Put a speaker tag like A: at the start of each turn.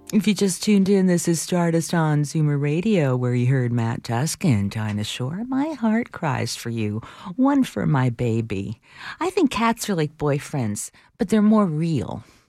A: If you just tuned in, this is Stardust on Zoomer Radio, where you heard Matt Tuskin, Dinah Shore. My heart cries for you, one for my baby. I think cats are like boyfriends, but they're more real.